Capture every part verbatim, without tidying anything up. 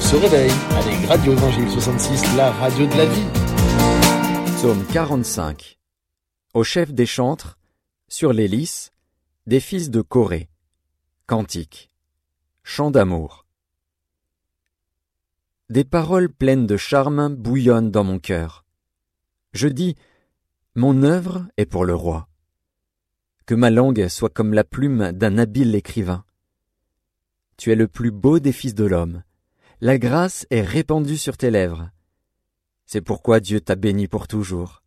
se réveille avec Radio Évangile soixante-six, la radio de la vie. Psaume quarante-cinq. Au chef des chantres, sur les lys, des fils de Corée. Cantique. Chant d'amour. Des paroles pleines de charme bouillonnent dans mon cœur. Je dis, mon œuvre est pour le roi. Que ma langue soit comme la plume d'un habile écrivain. Tu es le plus beau des fils de l'homme. La grâce est répandue sur tes lèvres. C'est pourquoi Dieu t'a béni pour toujours.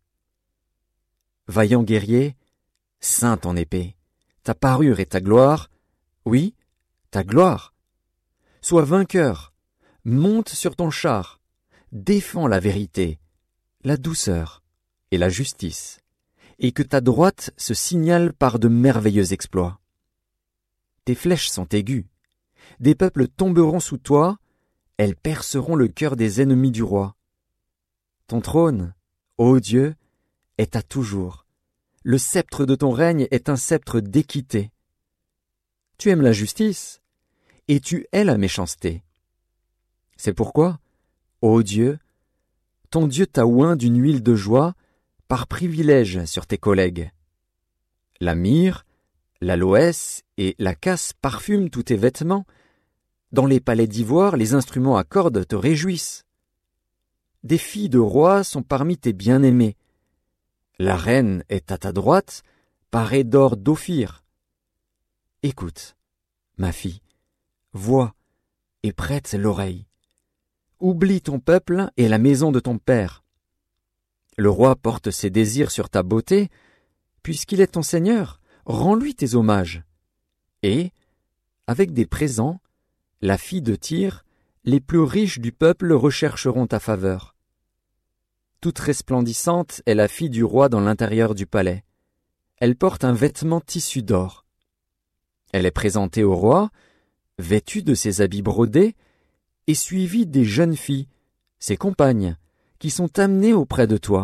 Vaillant guerrier, ceins ton épée. Ta parure et ta gloire, oui, ta gloire. Sois vainqueur, monte sur ton char, défends la vérité, la douceur et la justice, et que ta droite se signale par de merveilleux exploits. Tes flèches sont aiguës, des peuples tomberont sous toi, elles perceront le cœur des ennemis du roi. Ton trône, ô Dieu, est à toujours. Le sceptre de ton règne est un sceptre d'équité. Tu aimes la justice, et tu hais la méchanceté. C'est pourquoi, ô Dieu, ton Dieu t'a oint d'une huile de joie par privilège sur tes collègues. La myrrhe, l'aloès et la casse parfument tous tes vêtements. Dans les palais d'ivoire, les instruments à cordes te réjouissent. Des filles de rois sont parmi tes bien-aimés. La reine est à ta droite, parée d'or d'Ophir. Écoute, ma fille, vois et prête l'oreille. Oublie ton peuple et la maison de ton père. Le roi porte ses désirs sur ta beauté, puisqu'il est ton seigneur, rends-lui tes hommages. Et, avec des présents, la fille de Tyr, les plus riches du peuple rechercheront ta faveur. Toute resplendissante est la fille du roi dans l'intérieur du palais. Elle porte un vêtement tissu d'or. Elle est présentée au roi, vêtue de ses habits brodés, et suivie des jeunes filles, ses compagnes, qui sont amenées auprès de toi.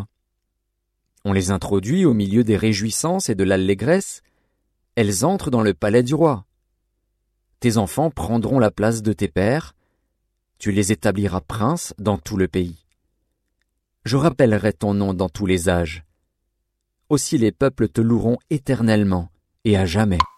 On les introduit au milieu des réjouissances et de l'allégresse. Elles entrent dans le palais du roi. Tes enfants prendront la place de tes pères. Tu les établiras princes dans tout le pays. Je rappellerai ton nom dans tous les âges. Aussi les peuples te loueront éternellement et à jamais.